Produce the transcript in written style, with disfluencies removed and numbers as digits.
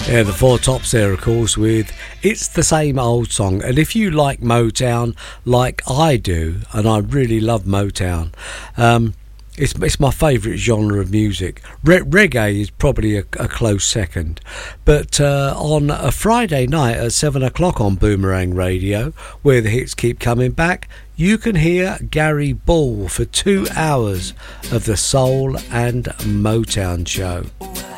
Yeah, the Four Tops there, of course, with It's the Same Old Song. And if you like Motown like I do, and I really love Motown, it's my favourite genre of music. Reggae is probably a close second. But on a Friday night at 7 o'clock on Boomerang Radio, where the hits keep coming back, you can hear Gary Ball for 2 hours of the Soul and Motown show. Well, I